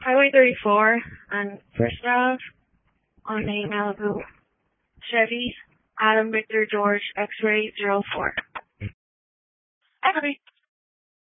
Highway 34 on First Ave on a Malibu Chevy Adam Victor George X-ray 04. Hi, Bobby.